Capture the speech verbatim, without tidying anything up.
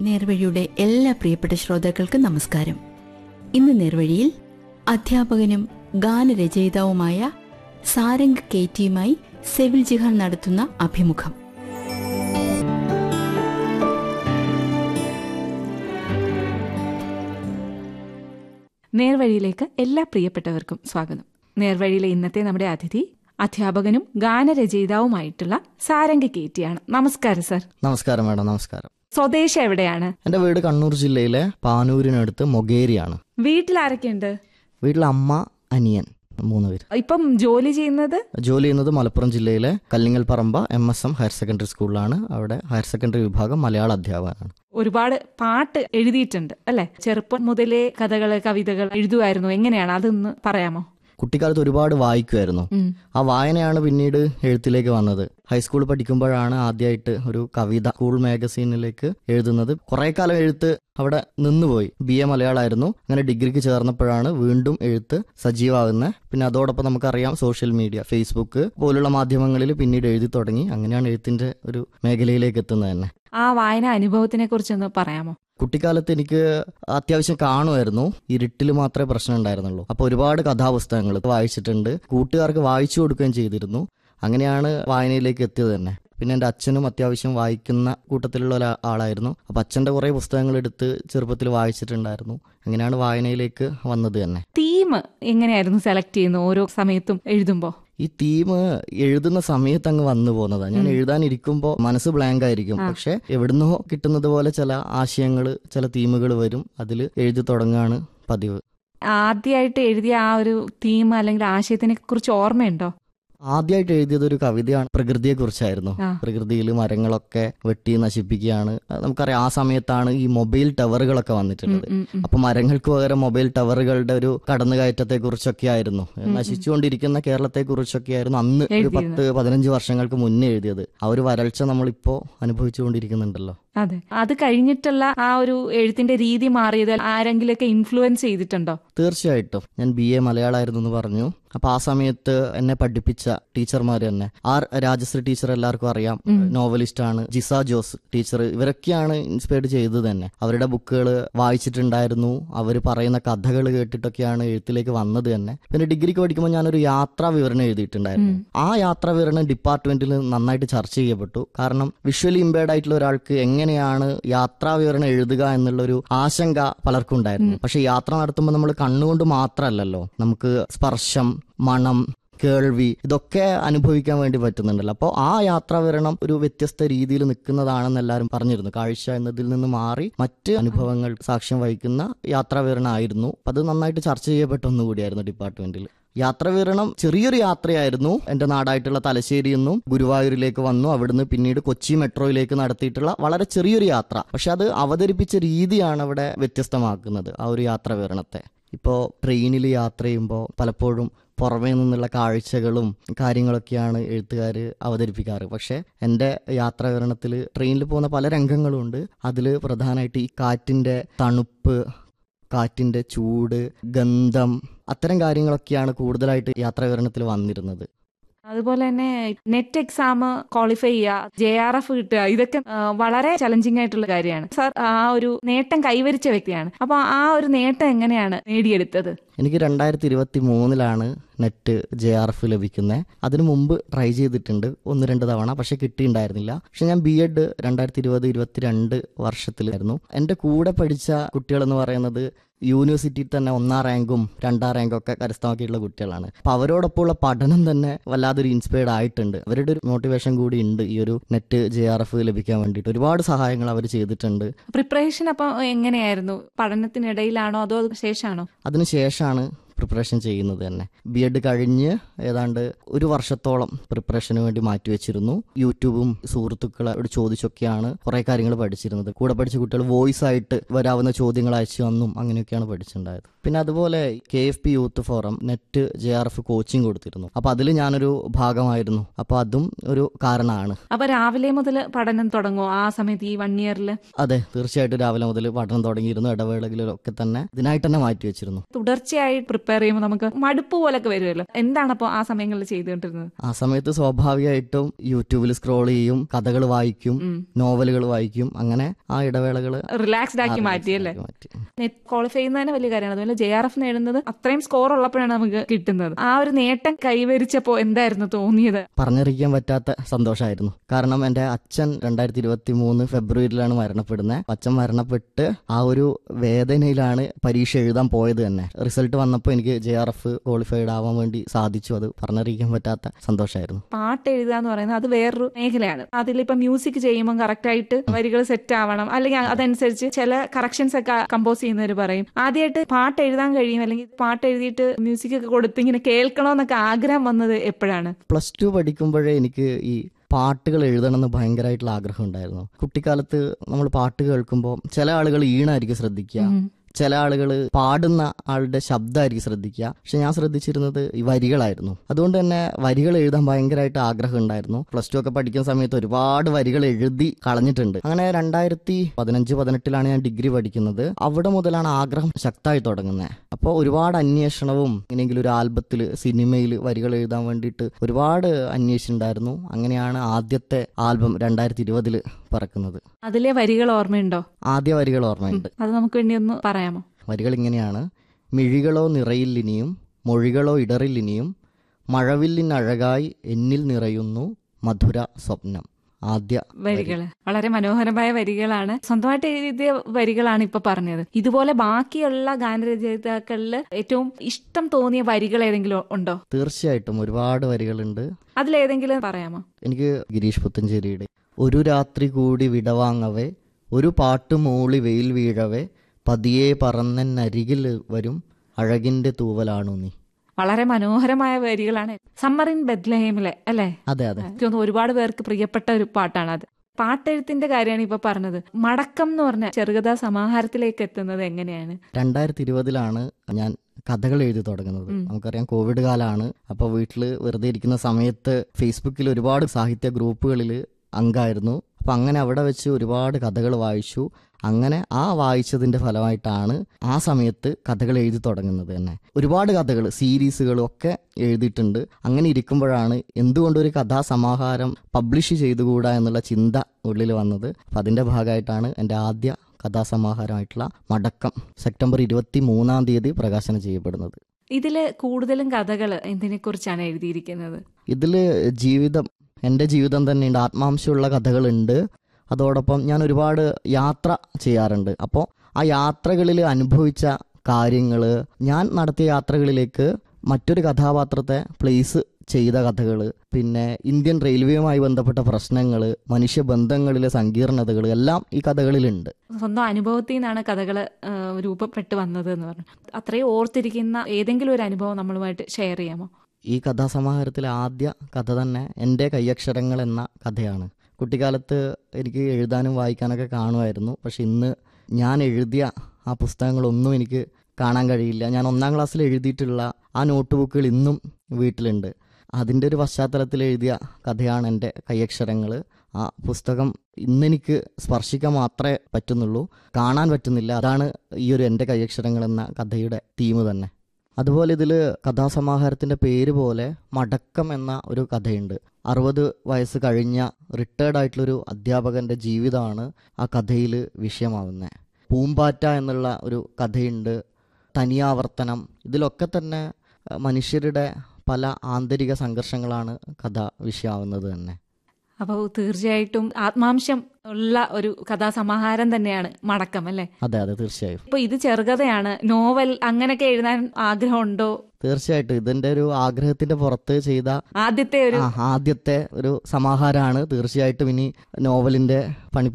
നേർവഴിയുടെ എല്ലാ പ്രിയപ്പെട്ട ശ്രോതാക്കൾക്കും നമസ്കാരം. ഇന്ന് നേർവഴിയിൽ അധ്യാപകനും ഗാനരചയിതാവുമായ സാരംഗ് കേറ്റിയുമായി സെവിൽ ജിഹാൻ നടത്തുന്ന അഭിമുഖം. നേർവഴിയിലേക്ക് എല്ലാ പ്രിയപ്പെട്ടവർക്കും സ്വാഗതം. നേർവഴിയിലെ ഇന്നത്തെ നമ്മുടെ അതിഥി അധ്യാപകനും ഗാനരചയിതാവുമായിട്ടുള്ള സാരംഗ് കേറ്റിയാണ്. നമസ്കാരം സർ. നമസ്കാരം മാഡം. നമസ്കാരം. സ്വദേശം എവിടെയാണ്? എന്റെ വീട് കണ്ണൂർ ജില്ലയിലെ പാനൂരിനടുത്ത് മൊകേരിയാണ്. വീട്ടിൽ ആരൊക്കെയുണ്ട്? വീട്ടിൽ അമ്മ, അനിയൻ, മൂന്ന് പേര്. ഇപ്പം ജോലി ചെയ്യുന്നത്? ജോലി ചെയ്യുന്നത് മലപ്പുറം ജില്ലയിലെ കല്ലിങ്ങൽ പറമ്പ M S M higher secondary സ്കൂളിലാണ്. അവിടെ ഹയർ സെക്കൻഡറി വിഭാഗം മലയാള അധ്യാപകനാണ്. ഒരുപാട് പാട്ട് എഴുതിയിട്ടുണ്ട് അല്ലെ? ചെറുപ്പം മുതലേ കഥകള്, കവിതകൾ എഴുതുമായിരുന്നു. എങ്ങനെയാണ് അതൊന്ന് പറയാമോ? കുട്ടിക്കാലത്ത് ഒരുപാട് വായിക്കുമായിരുന്നു. ആ വായനയാണ് പിന്നീട് എഴുത്തിലേക്ക് വന്നത്. ഹൈസ്കൂൾ പഠിക്കുമ്പോഴാണ് ആദ്യമായിട്ട് ഒരു കവിത സ്കൂൾ മാഗസീനിലേക്ക് എഴുതുന്നത്. കുറെ കാലം എഴുത്ത് അവിടെ നിന്നുപോയി. B A മലയാളമായിരുന്നു. അങ്ങനെ ഡിഗ്രിക്ക് ചേർന്നപ്പോഴാണ് വീണ്ടും എഴുത്ത് സജീവമാകുന്നത്. പിന്നെ അതോടൊപ്പം നമുക്കറിയാം സോഷ്യൽ മീഡിയ, ഫേസ്ബുക്ക് പോലുള്ള മാധ്യമങ്ങളിൽ പിന്നീട് എഴുതി തുടങ്ങി. അങ്ങനെയാണ് എഴുത്തിന്റെ ഒരു മേഖലയിലേക്ക് എത്തുന്നത് തന്നെ. ആ വായന അനുഭവത്തിനെ കുറിച്ചൊന്ന് പറയാമോ? കുട്ടിക്കാലത്ത് എനിക്ക് അത്യാവശ്യം കാണുമായിരുന്നു. ഇരുട്ടിൽ മാത്രമേ പ്രശ്നം ഉണ്ടായിരുന്നുള്ളൂ. അപ്പൊ ഒരുപാട് കഥാപുസ്തകങ്ങൾ വായിച്ചിട്ടുണ്ട്. കൂട്ടുകാർക്ക് വായിച്ചു കൊടുക്കുകയും ചെയ്തിരുന്നു. അങ്ങനെയാണ് വായനയിലേക്ക് എത്തിയത് തന്നെ. പിന്നെ എൻ്റെ അച്ഛനും അത്യാവശ്യം വായിക്കുന്ന കൂട്ടത്തിലുള്ള ഒരാളായിരുന്നു. അപ്പൊ അച്ഛന്റെ കുറെ പുസ്തകങ്ങൾ എടുത്ത് ചെറുപ്പത്തിൽ വായിച്ചിട്ടുണ്ടായിരുന്നു. അങ്ങനെയാണ് വായനയിലേക്ക് വന്നത് തന്നെ. തീം എങ്ങനെയായിരുന്നു സെലക്ട് ചെയ്യുന്നത് ഓരോ സമയത്തും എഴുതുമ്പോ? ഈ തീം എഴുതുന്ന സമയത്ത് അങ്ങ് വന്നു പോകുന്നതാണ്. ഞാൻ എഴുതാനിരിക്കുമ്പോൾ മനസ്സ് ബ്ലാങ്ക് ആയിരിക്കും. പക്ഷെ എവിടുന്നോ കിട്ടുന്നത് പോലെ ചില ആശയങ്ങൾ, ചില തീമുകൾ വരും. അതിൽ എഴുതി തുടങ്ങാണ് പതിവ്. ആദ്യമായിട്ട് എഴുതിയ ആ ഒരു തീം അല്ലെങ്കിൽ ആശയത്തിനെ കുറിച്ച് ഓർമ്മയുണ്ടോ? ആദ്യമായിട്ട് എഴുതിയത് ഒരു കവിതയാണ്, പ്രകൃതിയെ കുറിച്ചായിരുന്നു. പ്രകൃതിയിൽ മരങ്ങളൊക്കെ വെട്ടി നശിപ്പിക്കുകയാണ്. നമുക്കറിയാം ആ സമയത്താണ് ഈ മൊബൈൽ ടവറുകളൊക്കെ വന്നിട്ടുള്ളത്. അപ്പൊ മരങ്ങൾക്ക് പകരം മൊബൈൽ ടവറുകളുടെ ഒരു കടന്നുകയറ്റത്തെ കുറിച്ചൊക്കെ ആയിരുന്നു, നശിച്ചുകൊണ്ടിരിക്കുന്ന കേരളത്തെ കുറിച്ചൊക്കെ ആയിരുന്നു അന്ന് ഒരു പത്ത് പതിനഞ്ച് വർഷങ്ങൾക്ക് മുന്നേ എഴുതിയത്. ആ ഒരു വരൾച്ച നമ്മളിപ്പോ അനുഭവിച്ചുകൊണ്ടിരിക്കുന്നുണ്ടല്ലോ. അതെ. അത് കഴിഞ്ഞിട്ടുള്ള ആ ഒരു എഴുത്തിന്റെ രീതി മാറിയത് ആരെങ്കിലൊക്കെ ഇൻഫ്ലുവൻസ് ചെയ്തിട്ടുണ്ടോ? തീർച്ചയായിട്ടും. ഞാൻ ബി എ മലയാളമായിരുന്നു എന്ന് പറഞ്ഞു. അപ്പൊ ആ സമയത്ത് എന്നെ പഠിപ്പിച്ച ടീച്ചർമാർ തന്നെ, ആർ രാജശ്രീ ടീച്ചർ എല്ലാവർക്കും അറിയാം, നോവലിസ്റ്റ് ആണ്. ജിസ ജോസ് ടീച്ചർ, ഇവരൊക്കെയാണ് ഇൻസ്പയർഡ് ചെയ്തത് തന്നെ. അവരുടെ ബുക്കുകൾ വായിച്ചിട്ടുണ്ടായിരുന്നു. അവർ പറയുന്ന കഥകൾ കേട്ടിട്ടൊക്കെയാണ് എഴുത്തിലേക്ക് വന്നത് തന്നെ. പിന്നെ ഡിഗ്രിക്ക് പഠിക്കുമ്പോൾ ഞാനൊരു യാത്രാ വിവരണം എഴുതിയിട്ടുണ്ടായിരുന്നു. ആ യാത്രാ വിവരണം ഡിപ്പാർട്ട്മെന്റിൽ നന്നായിട്ട് ചർച്ച ചെയ്യപ്പെട്ടു. കാരണം വിഷ്വലി ഇമ്പയർഡ് ആയിട്ടുള്ള ഒരാൾക്ക് എങ്ങനെയാണ് യാത്രാ വിവരണം എഴുതുക എന്നുള്ളൊരു ആശങ്ക പലർക്കും ഉണ്ടായിരുന്നു. പക്ഷെ യാത്ര നടത്തുമ്പോൾ നമ്മൾ കണ്ണുകൊണ്ട് മാത്രമല്ലല്ലോ, നമുക്ക് സ്പർശം, മണം, കേൾവി ഇതൊക്കെ അനുഭവിക്കാൻ വേണ്ടി പറ്റുന്നുണ്ടല്ലോ. അപ്പോൾ ആ യാത്രാവിവരണം ഒരു വ്യത്യസ്ത രീതിയിൽ നിൽക്കുന്നതാണെന്ന് എല്ലാവരും പറഞ്ഞിരുന്നു. കാഴ്ച എന്നതിൽ നിന്ന് മാറി മറ്റ് അനുഭവങ്ങൾ സാക്ഷ്യം വഹിക്കുന്ന യാത്രാവിവരണം ആയിരുന്നു. അത് നന്നായിട്ട് ചർച്ച ചെയ്യപ്പെട്ട ഒന്നുകൂടിയായിരുന്നു ഡിപ്പാർട്ട്മെന്റിൽ. യാത്രാവിവരണം ചെറിയൊരു യാത്രയായിരുന്നു. എന്റെ നാടായിട്ടുള്ള തലശ്ശേരിയിൽ നിന്നും ഗുരുവായൂരിലേക്ക് വന്നു. അവിടുന്ന് പിന്നീട് കൊച്ചി മെട്രോയിലേക്ക് നടത്തിയിട്ടുള്ള വളരെ ചെറിയൊരു യാത്ര. പക്ഷെ അത് അവതരിപ്പിച്ച രീതിയാണ് അവിടെ വ്യത്യസ്തമാക്കുന്നത് ആ ഒരു യാത്രാവിവരണത്തെ. ഇപ്പോൾ ട്രെയിനിൽ യാത്ര ചെയ്യുമ്പോൾ പലപ്പോഴും പുറമേ നിന്നുള്ള കാഴ്ചകളും കാര്യങ്ങളൊക്കെയാണ് എഴുത്തുകാർ അവതരിപ്പിക്കാറ്. പക്ഷെ എൻ്റെ യാത്രാവിവരണത്തിൽ ട്രെയിനിൽ പോകുന്ന പല രംഗങ്ങളും ഉണ്ട്. അതിൽ പ്രധാനമായിട്ട് ഈ കാറ്റിൻ്റെ തണുപ്പ്, കാറ്റിൻ്റെ ചൂട്, ഗന്ധം, അത്തരം കാര്യങ്ങളൊക്കെയാണ് കൂടുതലായിട്ട് യാത്രാവിവരണത്തിൽ വന്നിരുന്നത്. അതുപോലെ തന്നെ നെറ്റ് എക്സാം ക്വാളിഫൈ ചെയ്യുക, ജെ ആർ എഫ് കിട്ടുക, ഇതൊക്കെ വളരെ ചലഞ്ചിങ് ആയിട്ടുള്ള കാര്യമാണ്. സാർ ആ ഒരു നേട്ടം കൈവരിച്ച വ്യക്തിയാണ്. അപ്പൊ ആ ഒരു നേട്ടം എങ്ങനെയാണ് നേടിയെടുത്തത്? എനിക്ക് രണ്ടായിരത്തി ഇരുപത്തി മൂന്നിലാണ് നെറ്റ് ജെ ആർ എഫ് ലഭിക്കുന്നത്. അതിനു മുമ്പ് ട്രൈ ചെയ്തിട്ടുണ്ട് ഒന്ന് രണ്ട് തവണ, പക്ഷെ കിട്ടിയിട്ടുണ്ടായിരുന്നില്ല. പക്ഷെ ഞാൻ ബി എഡ് രണ്ടായിരത്തി ഇരുപത് ഇരുപത്തിരണ്ട് വർഷത്തിലായിരുന്നു. എൻ്റെ കൂടെ പഠിച്ച കുട്ടികൾ എന്ന് പറയുന്നത് യൂണിവേഴ്സിറ്റിയിൽ തന്നെ ഒന്നാം റാങ്കും രണ്ടാം റാങ്കും ഒക്കെ കരസ്ഥമാക്കിയിട്ടുള്ള കുട്ടികളാണ്. അപ്പൊ അവരോടൊപ്പമുള്ള പഠനം തന്നെ വല്ലാതൊരു ഇൻസ്പയർഡ് ആയിട്ടുണ്ട്. അവരുടെ ഒരു മോട്ടിവേഷൻ കൂടി ഉണ്ട് ഈ ഒരു നെറ്റ് ജെ ആർ എഫ് ലഭിക്കാൻ വേണ്ടിയിട്ട്. ഒരുപാട് സഹായങ്ങൾ അവർ ചെയ്തിട്ടുണ്ട്. പ്രിപ്പറേഷൻ അപ്പൊ എങ്ങനെയായിരുന്നു? പഠനത്തിനിടയിലാണോ അതോ ശേഷമാണോ? അതിനുശേഷമാണ് പ്രിപ്പറേഷൻ ചെയ്യുന്നത് തന്നെ. ബി എഡ് കഴിഞ്ഞ് ഏതാണ്ട് ഒരു വർഷത്തോളം പ്രിപ്പറേഷന് വേണ്ടി മാറ്റിവെച്ചിരുന്നു. യൂട്യൂബും സുഹൃത്തുക്കളോട് ചോദിച്ചൊക്കെയാണ് കുറെ കാര്യങ്ങൾ പഠിച്ചിരുന്നത്. കൂടെ പഠിച്ച കുട്ടികൾ വോയിസ് ആയിട്ട് വരാവുന്ന ചോദ്യങ്ങൾ അയച്ചു വന്നും അങ്ങനെയൊക്കെയാണ് പഠിച്ചിട്ടുണ്ടായത്. പിന്നെ അതുപോലെ K F P youth forum net J R F coaching കൊടുത്തിരുന്നു. അപ്പൊ അതിൽ ഞാനൊരു ഭാഗമായിരുന്നു. അപ്പൊ അതും ഒരു കാരണമാണ്. അപ്പൊ രാവിലെ മുതൽ പഠനം തുടങ്ങുമോ ആ സമയത്ത്, ഈ വൺ ഇയറിൽ? അതെ, തീർച്ചയായിട്ടും രാവിലെ മുതൽ പഠനം തുടങ്ങിയിരുന്നു. ഇടവേളകളിലൊക്കെ തന്നെ ഇതിനായിട്ട് തന്നെ മാറ്റിവെച്ചിരുന്നു. തുടർച്ചയായി പ്രിപ്പയർ ചെയ്യുമ്പോൾ നമുക്ക് മടുപ്പ് പോലൊക്കെ വരുമല്ലോ. എന്താണ് അപ്പോൾ ആ സമയങ്ങളിൽ ചെയ്തുകൊണ്ടിരുന്നത്? ആ സമയത്ത് സ്വാഭാവികമായിട്ടും യൂട്യൂബിൽ സ്ക്രോൾ ചെയ്യും, കഥകൾ വായിക്കും, നോവലുകൾ വായിക്കും. അങ്ങനെ ആ ഇടവേളകൾ റിലാക്സ്ഡ് ആക്കി മാറ്റിയല്ലേ. നെറ്റ് ക്വാളിഫൈ ചെയ്യുന്നത് തന്നെ വലിയ കാര്യമാണ്. അതുപോലെ ജെ ആർ എഫ് നേടുന്നത് അത്രയും സ്കോർ ഉള്ളപ്പോഴാണ് നമുക്ക് കിട്ടുന്നത്. ആ ഒരു നേട്ടം കൈവരിച്ചപ്പോ എന്തായിരുന്നു തോന്നിയത്? പറഞ്ഞറിയിക്കാൻ പറ്റാത്ത സന്തോഷമായിരുന്നു. കാരണം എന്റെ അച്ഛൻ രണ്ടായിരത്തി ഇരുപത്തി മൂന്ന് ഫെബ്രുവരിയിലാണ് മരണപ്പെടുന്നത്. അച്ഛൻ മരണപ്പെട്ട് ആ ഒരു വേദനയിലാണ് പരീക്ഷ എഴുതാൻ പോയത് തന്നെ. റിസൾട്ട് വന്നപ്പോൾ എനിക്ക് ജെ ആർ എഫ് ക്വാളിഫൈഡ് ആവാൻ വേണ്ടി സാധിച്ചു. അത് പറഞ്ഞറിയിക്കാൻ പറ്റാത്ത സന്തോഷമായിരുന്നു. പാട്ട് എഴുതുക എന്ന് പറയുന്നത് അത് വേറൊരു മേഖലയാണ്. അതിലിപ്പോ മ്യൂസിക് ചെയ്യുമ്പോൾ കറക്റ്റ് ആയിട്ട് വരികൾ സെറ്റ് ആവണം, അല്ലെങ്കിൽ അതനുസരിച്ച് ചില കറക്ഷൻസ് ഒക്കെ കമ്പോസ് ചെയ്യുന്നവർ പറയും ആദ്യമായിട്ട് പാട്ട് എഴുതാൻ കഴിയും, അല്ലെങ്കിൽ പാട്ട് എഴുതിയിട്ട് മ്യൂസിക് ഒക്കെ കൊടുത്ത് ഇങ്ങനെ കേൾക്കണമെന്നൊക്കെ ആഗ്രഹം വന്നത് എപ്പോഴാണ്? പ്ലസ് ടു പഠിക്കുമ്പോഴേ എനിക്ക് ഈ പാട്ടുകൾ എഴുതണമെന്ന് ഭയങ്കരമായിട്ടുള്ള ആഗ്രഹം ഉണ്ടായിരുന്നു. കുട്ടിക്കാലത്ത് നമ്മൾ പാട്ട് കേൾക്കുമ്പോൾ ചില ആളുകൾ ഈണായിരിക്കും ശ്രദ്ധിക്കുക, ചില ആളുകൾ പാടുന്ന ആളുടെ ശബ്ദമായിരിക്കും ശ്രദ്ധിക്കുക. പക്ഷെ ഞാൻ ശ്രദ്ധിച്ചിരുന്നത് ഈ വരികളായിരുന്നു. അതുകൊണ്ട് തന്നെ വരികൾ എഴുതാൻ ഭയങ്കരമായിട്ട് ആഗ്രഹം ഉണ്ടായിരുന്നു. പ്ലസ് ടു ഒക്കെ പഠിക്കുന്ന സമയത്ത് ഒരുപാട് വരികൾ എഴുതി കളഞ്ഞിട്ടുണ്ട്. അങ്ങനെ രണ്ടായിരത്തി പതിനഞ്ച് പതിനെട്ടിലാണ് ഞാൻ ഡിഗ്രി പഠിക്കുന്നത്. അവിടെ മുതലാണ് ആഗ്രഹം ശക്തമായി തുടങ്ങുന്നത്. അപ്പോൾ ഒരുപാട് അന്വേഷണവും ഇങ്ങനെയെങ്കിലും ഒരു ആൽബത്തിൽ സിനിമയിൽ വരികൾ എഴുതാൻ വേണ്ടിയിട്ട് ഒരുപാട് അന്വേഷിച്ചിട്ടുണ്ടായിരുന്നു. അങ്ങനെയാണ് ആദ്യത്തെ ആൽബം രണ്ടായിരത്തി ഇരുപതില് പിറക്കുന്നത്. അതിലെ വരികൾ ഓർമ്മയുണ്ടോ? ആദ്യ വരികൾ ഓർമ്മയുണ്ട്. അത് നമുക്ക് വേണ്ടി ഒന്ന് പറയാമോ? വരികൾ ഇങ്ങനെയാണ്: മിഴികളോ നിറയില്ലിനിയും, മൊഴികളോ ഇടറില്ലിനിയും, മഴവില്ലിനഴകായി എന്നിൽ നിറയുന്നു മധുര സ്വപ്നം. ആദ്യ വരികള് വളരെ മനോഹരമായ വരികളാണ്. സ്വന്തമായിട്ട് എഴുതിയ വരികളാണ് ഇപ്പൊ പറഞ്ഞത്. ഇതുപോലെ ബാക്കിയുള്ള ഗാനരചയിതാക്കളിൽ ഏറ്റവും ഇഷ്ടം തോന്നിയ വരികൾ ഏതെങ്കിലും ഉണ്ടോ? തീർച്ചയായിട്ടും ഒരുപാട് വരികളുണ്ട്. അതിലേതെങ്കിലും പറയാമോ? എനിക്ക് ഗിരീഷ് പുത്തഞ്ചേരിയുടെ ഒരു രാത്രി കൂടി വിടവാങ്ങവേ, ഒരു പാട്ട് മൂളി വെയിൽ വീഴവേ, പതിയെ പറന്നരികിൽ വരും അഴകിന്റെ തൂവലാണു നീ. വളരെ മനോഹരമായ വരികളാണ്. സമ്മർ ഇൻ ബെത്ലഹേമിലെ അല്ലേ? അതെ അതെ. ഒരുപാട് പേർക്ക് പ്രിയപ്പെട്ട ഒരു പാട്ടാണ് അത്. പാട്ടെഴുത്തിന്റെ കാര്യമാണ് ഇപ്പൊ പറഞ്ഞത്. മടക്കം എന്ന് പറഞ്ഞ ചെറുകഥാ സമാഹാരത്തിലേക്ക് എത്തുന്നത് എങ്ങനെയാണ്? രണ്ടായിരത്തി ഇരുപതിലാണ് ഞാൻ കഥകൾ എഴുതി തുടങ്ങുന്നത്. നമുക്കറിയാം കോവിഡ് കാലമാണ്. അപ്പൊ വീട്ടില് വെറുതെ ഇരിക്കുന്ന സമയത്ത് ഫേസ്ബുക്കിൽ ഒരുപാട് സാഹിത്യ ഗ്രൂപ്പുകളിൽ അംഗമായിരുന്നു. അപ്പൊ അങ്ങനെ അവിടെ വെച്ച് ഒരുപാട് കഥകൾ വായിച്ചു. അങ്ങനെ ആ വായിച്ചതിന്റെ ഫലമായിട്ടാണ് ആ സമയത്ത് കഥകൾ എഴുതി തുടങ്ങുന്നത് തന്നെ. ഒരുപാട് കഥകൾ സീരീസുകളും ഒക്കെ എഴുതിയിട്ടുണ്ട്. അങ്ങനെ ഇരിക്കുമ്പോഴാണ് എന്തുകൊണ്ടൊരു കഥാസമാഹാരം പബ്ലിഷ് ചെയ്തുകൂടാ എന്നുള്ള ചിന്ത ഉള്ളിൽ വന്നത്. അപ്പം അതിന്റെ ഭാഗമായിട്ടാണ് എൻ്റെ ആദ്യ കഥാസമാഹാരമായിട്ടുള്ള മടക്കം സെപ്റ്റംബർ ഇരുപത്തി മൂന്നാം തീയതി പ്രകാശനം ചെയ്യപ്പെടുന്നത്. ഇതില് കൂടുതലും കഥകൾ എന്തിനെ കുറിച്ചാണ് എഴുതിയിരിക്കുന്നത്? ഇതില് ജീവിതം, എൻ്റെ ജീവിതം തന്നെയുണ്ട്, ആത്മാംശമുള്ള കഥകളുണ്ട്. അതോടൊപ്പം ഞാൻ ഒരുപാട് യാത്ര ചെയ്യാറുണ്ട്. അപ്പോൾ ആ യാത്രകളിൽ അനുഭവിച്ച കാര്യങ്ങൾ, ഞാൻ നടത്തിയ യാത്രകളിലേക്ക് മറ്റൊരു കഥാപാത്രത്തെ പ്ലേസ് ചെയ്ത കഥകൾ, പിന്നെ ഇന്ത്യൻ റെയിൽവേയുമായി ബന്ധപ്പെട്ട പ്രശ്നങ്ങൾ, മനുഷ്യബന്ധങ്ങളിലെ സങ്കീർണതകൾ എല്ലാം ഈ കഥകളിലുണ്ട്. സ്വന്തം അനുഭവത്തിൽ നിന്നാണ് കഥകൾ രൂപപ്പെട്ട് വന്നത് എന്ന് പറഞ്ഞു. അത്രയും ഓർത്തിരിക്കുന്ന ഏതെങ്കിലും ഒരു അനുഭവം നമ്മളുമായിട്ട് ഷെയർ ചെയ്യാമോ? ഈ കഥാസമാഹാരത്തിലെ ആദ്യ കഥ തന്നെ എൻ്റെ കയ്യക്ഷരങ്ങൾ എന്ന കഥയാണ്. കുട്ടിക്കാലത്ത് എനിക്ക് എഴുതാനും വായിക്കാനൊക്കെ കാണുമായിരുന്നു. പക്ഷെ ഇന്ന് ഞാൻ എഴുതിയ ആ പുസ്തകങ്ങളൊന്നും എനിക്ക് കാണാൻ കഴിയില്ല. ഞാൻ ഒന്നാം ക്ലാസ്സിൽ എഴുതിയിട്ടുള്ള ആ നോട്ട് ബുക്കുകൾ ഇന്നും വീട്ടിലുണ്ട്. അതിൻ്റെ ഒരു പശ്ചാത്തലത്തിൽ എഴുതിയ കഥയാണ് എൻ്റെ കയ്യക്ഷരങ്ങൾ. ആ പുസ്തകം ഇന്നെനിക്ക് സ്പർശിക്കാൻ മാത്രമേ പറ്റുന്നുള്ളൂ, കാണാൻ പറ്റുന്നില്ല. അതാണ് ഈ ഒരു എൻ്റെ കയ്യക്ഷരങ്ങൾ എന്ന കഥയുടെ തീം തന്നെ. അതുപോലെ ഇതിൽ കഥാസമാഹാരത്തിൻ്റെ പേര് പോലെ മടക്കം എന്ന ഒരു കഥയുണ്ട്. അറുപത് വയസ്സ് കഴിഞ്ഞ റിട്ടയർഡ് ആയിട്ടുള്ളൊരു അധ്യാപകൻ്റെ ജീവിതമാണ് ആ കഥയിൽ വിഷയമാവുന്നത്. പൂമ്പാറ്റ എന്നുള്ള ഒരു കഥയുണ്ട്, തനിയാവർത്തനം. ഇതിലൊക്കെ തന്നെ മനുഷ്യരുടെ പല ആന്തരിക സംഘർഷങ്ങളാണ് കഥ വിഷയമാവുന്നത് തന്നെ. അപ്പോൾ തീർച്ചയായിട്ടും ആത്മാംശം ഉള്ള ഒരു കഥാസമാഹാരം തന്നെയാണ് മടക്കം അല്ലേ? അതെ അതെ, തീർച്ചയായും. ഇപ്പൊ ഇത് ചെറുകഥയാണ്, നോവൽ അങ്ങനെയൊക്കെ എഴുതാൻ ആഗ്രഹമുണ്ടോ? തീർച്ചയായിട്ടും. ഇതിന്റെ ഒരു ആഗ്രഹത്തിന്റെ പുറത്ത് ചെയ്ത ആദ്യത്തെ ഒരു ആദ്യത്തെ ഒരു സമാഹാരമാണ്. തീർച്ചയായിട്ടും ഇനി നോവലിന്റെ പണി